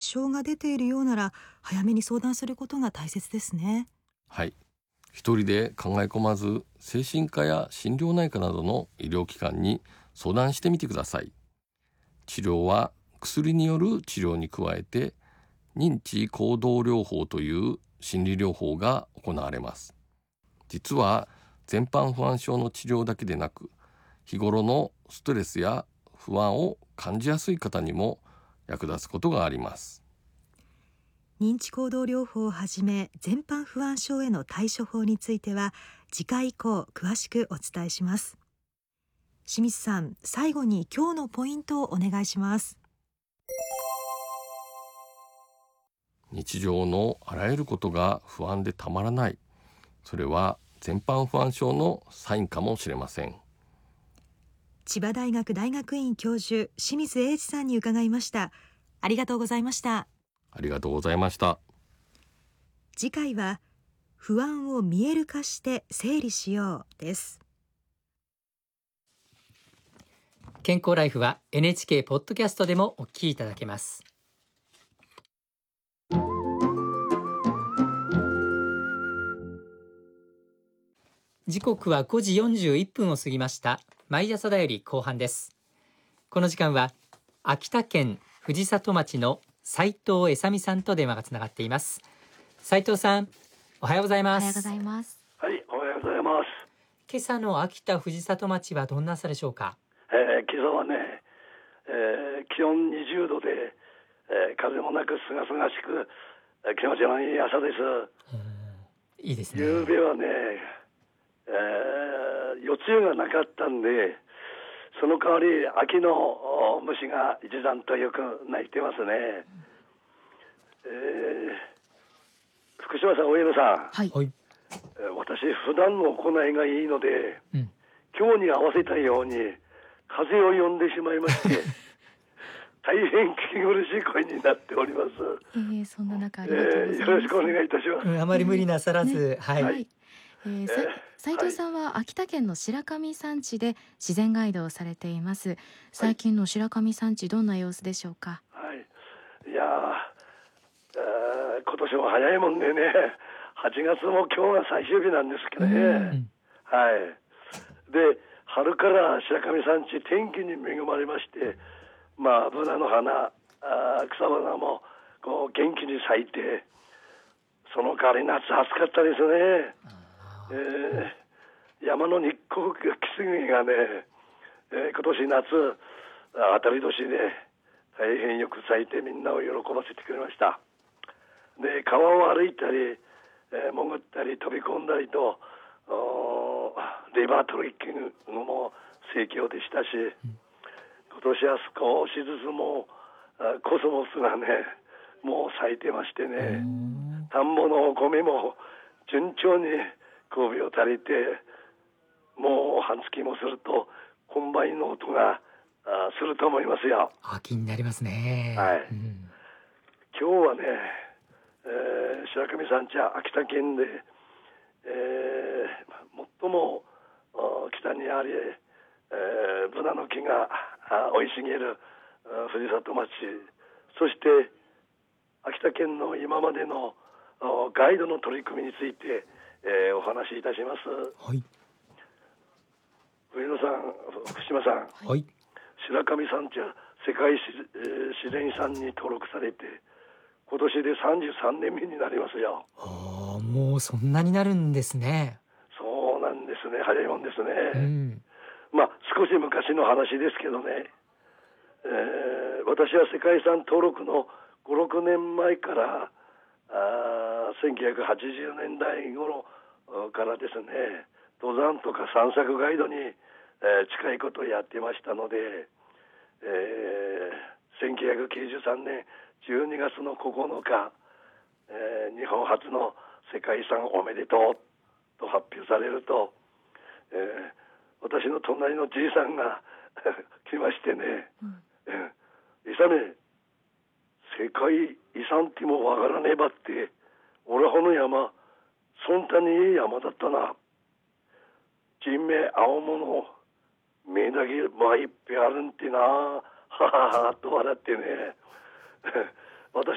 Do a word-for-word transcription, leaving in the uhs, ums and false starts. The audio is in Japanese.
障が出ているようなら早めに相談することが大切ですね。 はい、一人で考え込まず、精神科や心療内科などの医療機関に相談してみてください。治療は薬による治療に加えて、認知行動療法という心理療法が行われます。実は全般不安症の治療だけでなく、日頃のストレスや不安を感じやすい方にも役立つことがあります。 認知行動療法をはじめ全般不安症への対処法については次回以降詳しくお伝えします。清水さん、最後に今日のポイントをお願いします。 日常のあらゆることが不安でたまらない、それは全般不安症のサインかもしれません。 千葉大学大学院教授清水英司さんに伺いました。ありがとうございました。 ありがとうございました。 次回は不安を見える化して整理しようです。 健康ライフは エヌエイチケー ポッドキャストでもお聞きいただけます。時刻はごじよんじゅういっぷんを過ぎました。毎朝だより後半です。この時間は秋田県藤里町の斉藤恵さみさんと電話がつながっています。斉藤さん、おはようございます。 おはようございます。 はい、おはようございます。 今朝の秋田藤里町はどんな朝でしょうか。 えー、今朝はね、えー、気温にじゅうどで、えー、風もなくすがすがしく、えー、気持ちのいい朝です。 いいですね。 夕べはね、えー、夜露がなかったんで、その代わり秋の虫が一段とよく鳴いてますね。えー、福島さん、上野さん、 はい、 えー、私普段の行いがいいので、 うん、 今日に合わせたように風邪を呼んでしまいまして大変聞き苦しい声になっております。 えー、そんな中ありがとうございます、 えー、よろしくお願いいたします。 うん、あまり無理なさらず、 ね、 はい、 はい、えー、さ斉藤さんは秋田県の白神山地で自然ガイドをされています。最近の白神山地、どんな様子でしょうか。 はい、いやー、今年も早いもんでね、はちがつも今日が最終日なんですけどね、うん、はい。で、春から白神山地天気に恵まれまして、まあブナの花、あ草花もこう元気に咲いて、その代わり夏暑かったですね。えー、山の日光が来すぎがね、えー、今年夏当たり年で大変よく咲いてみんなを喜ばせてくれました。で、川を歩いたり、えー、潜ったり飛び込んだりとリバートリッキングも盛況でしたし、今年は少しずつもうコスモスがねもう咲いてましてね、田んぼのお米も順調に首を垂れて、もう半月もするとコンバインの音がすると思いますよ。 秋になりますね。 はい、 うん、 今日はね、えー、白神山地は秋田県で、えー、最も北にあり、えー、ブナの木が生い茂る藤里町、そして秋田県の今までのガイドの取り組みについて、えー、お話しいたします。 はい、 上野さん、福島さん、 はい、 白神山地は世界自然遺産に登録されて今年でさんじゅうさんねんめになりますよ。 あ、もうそんなになるんですね。 そうなんですね、早いもんですね。 うん、 まあ少し昔の話ですけどね、えー、私は世界遺産登録のご、ろくねんまえからあせんきゅうひゃくはちじゅうねんだい頃からですね、登山とか散策ガイドに、えー、近いことをやってましたので、えー、せんきゅうひゃくきゅうじゅうさんねんじゅうにがつのここのか、えー、日本初の世界遺産おめでとうと発表されると、えー、私の隣のじいさんが来ましてね、うん、えー、イサメ世界遺産ってもわからねえばって、俺はこの山そんなにいい山だったな、人名青物目だけまあいっぺんあるんってな、はははと笑ってね